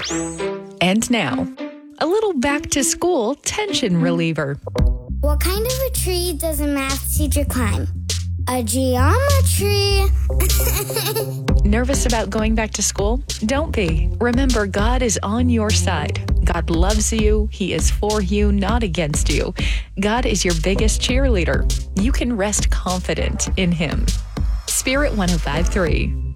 And now, a little back to school tension reliever. What kind of a tree does a math teacher climb? A geometry. Nervous about going back to school? Don't be. Remember, God is on your side. God loves you. He is for you, not against you. God is your biggest cheerleader. You can rest confident in Him. Spirit 105.3.